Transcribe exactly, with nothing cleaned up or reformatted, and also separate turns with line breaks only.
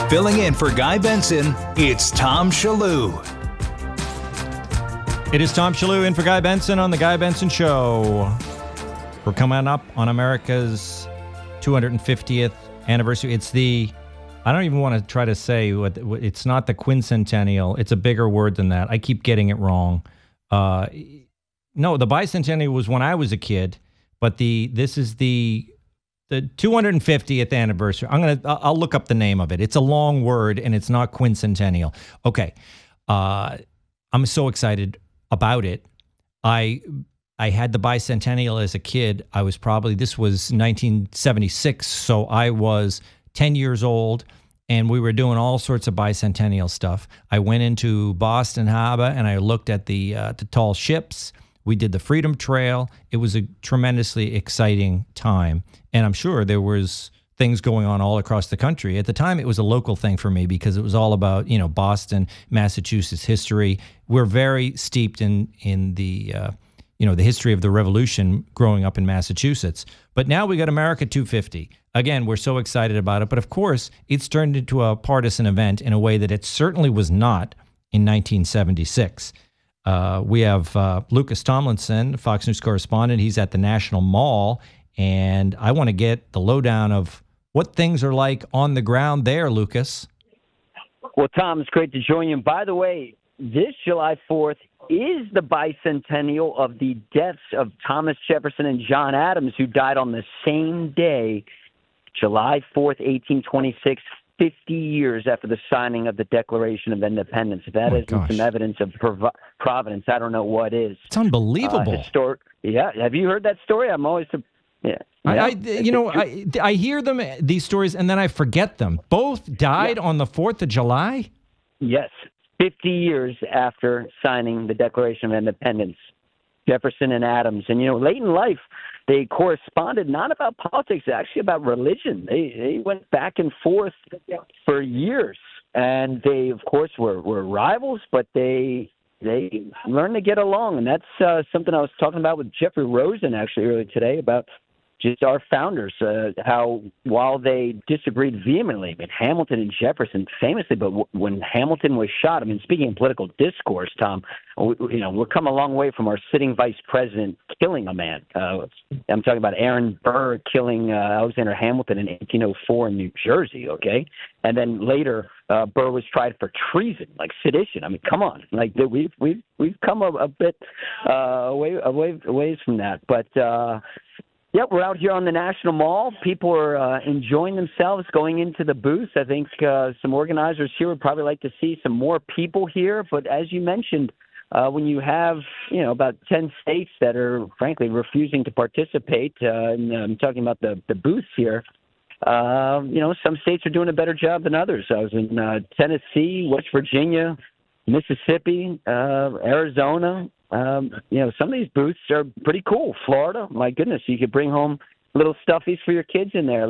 Filling in for Guy Benson, it's Tom Shallou.
It is Tom Shallou in for Guy Benson on The Guy Benson Show. We're coming up on America's two hundred fiftieth anniversary. It's the, I don't even want to try to say, what it's not the quincentennial. It's a bigger word than that. I keep getting it wrong. Uh, no, the bicentennial was when I was a kid, but the this is the the two hundred fiftieth anniversary. I'm gonna, I'll look up the name of it. It's a long word, and it's not quincentennial. Okay, uh, I'm so excited about it. I I had the bicentennial as a kid. I was probably, this was nineteen seventy-six, so I was ten years old, and we were doing all sorts of bicentennial stuff. I went into Boston Harbor, and I looked at the uh, the tall ships. We did the Freedom Trail. It was a tremendously exciting time, and I'm sure there was things going on all across the country. At the time, it was a local thing for me because it was all about, you know, Boston, Massachusetts history. We're very steeped in in the uh, you know, the history of the Revolution growing up in Massachusetts. But now we got America two fifty. Again, we're so excited about it. But of course, it's turned into a partisan event in a way that it certainly was not in nineteen seventy-six. Uh, we have uh, Lucas Tomlinson, Fox News correspondent. He's at the National Mall, and I want to get the lowdown of what things are like on the ground there, Lucas.
Well, Tom, it's great to join you. And by the way, this July fourth is the bicentennial of the deaths of Thomas Jefferson and John Adams, who died on the same day, July fourth, eighteen twenty-six, fifty years after the signing of the Declaration of Independence. If that
oh
isn't
gosh.
some evidence of prov- providence, I don't know what is.
It's unbelievable.
Uh, histor- yeah, have you heard that story? I'm always, yeah.
I,
yeah.
I, you know, I, I hear them, these stories, and then I forget them. Both died yeah. on the fourth of July?
Yes, fifty years after signing the Declaration of Independence. Jefferson and Adams. And, you know, late in life, they corresponded not about politics, actually about religion. They they went back and forth for years. And they, of course, were, were rivals, but they they learned to get along. And that's uh, something I was talking about with Jeffrey Rosen, actually, earlier today, about just our founders, uh, how while they disagreed vehemently, I mean, Hamilton and Jefferson famously, but w- when Hamilton was shot, I mean, speaking of political discourse, Tom, we, you know, we've come a long way from our sitting vice president killing a man. Uh, I'm talking about Aaron Burr killing uh, Alexander Hamilton in eighteen oh four in New Jersey, okay? And then later, uh, Burr was tried for treason, like sedition. I mean, come on. Like, we've, we've, we've come a, a bit uh, away, away, away from that. But, uh, yeah, we're out here on the National Mall. People are uh, enjoying themselves going into the booths. I think uh, some organizers here would probably like to see some more people here. But as you mentioned, uh, when you have, you know, about ten states that are, frankly, refusing to participate, uh, and I'm talking about the, the booths here, uh, you know, some states are doing a better job than others. I was in uh, Tennessee, West Virginia, Mississippi, uh, Arizona. Um, you know, some of these booths are pretty cool. Florida, my goodness, you could bring home little stuffies for your kids in there.